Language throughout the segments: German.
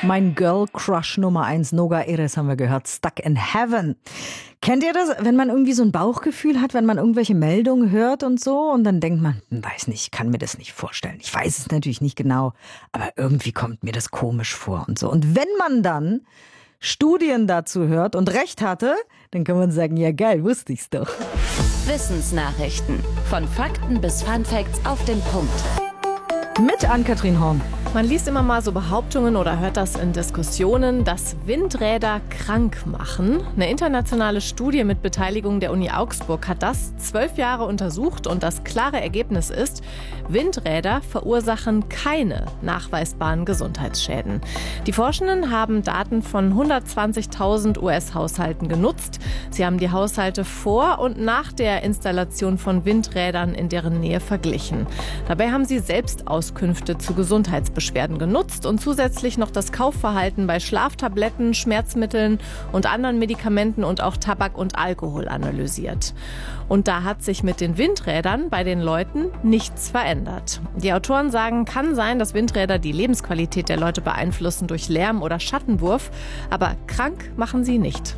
Mein Girl Crush Nummer 1, Noga Eres haben wir gehört, Stuck in Heaven. Kennt ihr das, wenn man irgendwie so ein Bauchgefühl hat, wenn man irgendwelche Meldungen hört und so und dann denkt man, weiß nicht, kann mir das nicht vorstellen. Ich weiß es natürlich nicht genau, aber irgendwie kommt mir das komisch vor und so. Und wenn man dann Studien dazu hört und recht hatte, dann kann man sagen, ja geil, wusste ich's doch. Wissensnachrichten. Von Fakten bis Funfacts auf den Punkt. Mit Ann-Kathrin Horn. Man liest immer mal so Behauptungen oder hört das in Diskussionen, dass Windräder krank machen. Eine internationale Studie mit Beteiligung der Uni Augsburg hat das 12 Jahre untersucht und das klare Ergebnis ist, Windräder verursachen keine nachweisbaren Gesundheitsschäden. Die Forschenden haben Daten von 120.000 US-Haushalten genutzt. Sie haben die Haushalte vor und nach der Installation von Windrädern in deren Nähe verglichen. Dabei haben sie selbst Auskünfte zu Gesundheitsbeschwerden genutzt und zusätzlich noch das Kaufverhalten bei Schlaftabletten, Schmerzmitteln und anderen Medikamenten und auch Tabak und Alkohol analysiert. Und da hat sich mit den Windrädern bei den Leuten nichts verändert. Die Autoren sagen, kann sein, dass Windräder die Lebensqualität der Leute beeinflussen durch Lärm oder Schattenwurf, aber krank machen sie nicht.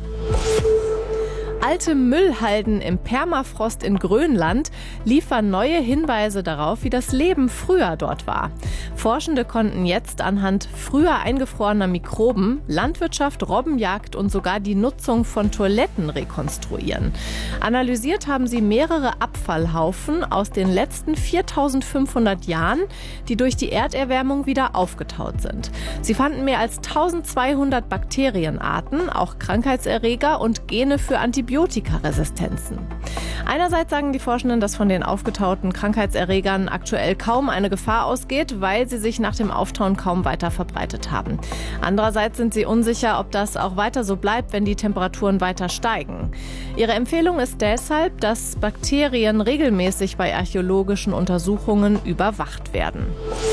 Alte Müllhalden im Permafrost in Grönland liefern neue Hinweise darauf, wie das Leben früher dort war. Forschende konnten jetzt anhand früher eingefrorener Mikroben Landwirtschaft, Robbenjagd und sogar die Nutzung von Toiletten rekonstruieren. Analysiert haben sie mehrere Abfallhaufen aus den letzten 4500 Jahren, die durch die Erderwärmung wieder aufgetaut sind. Sie fanden mehr als 1200 Bakterienarten, auch Krankheitserreger und Gene für Antibiotikaresistenzen. Einerseits sagen die Forschenden, dass von den aufgetauten Krankheitserregern aktuell kaum eine Gefahr ausgeht, weil sie sich nach dem Auftauen kaum weiter verbreitet haben. Andererseits sind sie unsicher, ob das auch weiter so bleibt, wenn die Temperaturen weiter steigen. Ihre Empfehlung ist deshalb, dass Bakterien regelmäßig bei archäologischen Untersuchungen überwacht werden.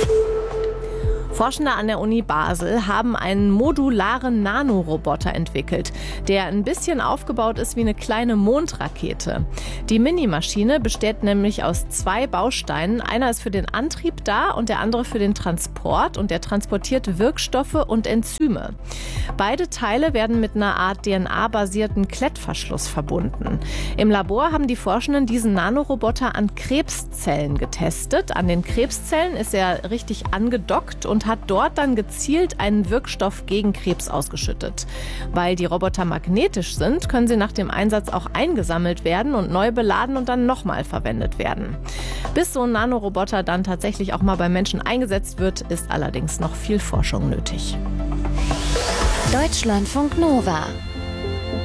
Forschende an der Uni Basel haben einen modularen Nanoroboter entwickelt, der ein bisschen aufgebaut ist wie eine kleine Mondrakete. Die Minimaschine besteht nämlich aus 2 Bausteinen. Einer ist für den Antrieb da und der andere für den Transport und der transportiert Wirkstoffe und Enzyme. Beide Teile werden mit einer Art DNA-basierten Klettverschluss verbunden. Im Labor haben die Forschenden diesen Nanoroboter an Krebszellen getestet. An den Krebszellen ist er richtig angedockt und hat dort dann gezielt einen Wirkstoff gegen Krebs ausgeschüttet. Weil die Roboter magnetisch sind, können sie nach dem Einsatz auch eingesammelt werden und neu beladen und dann nochmal verwendet werden. Bis so ein Nanoroboter dann tatsächlich auch mal bei Menschen eingesetzt wird, ist allerdings noch viel Forschung nötig. Deutschlandfunk Nova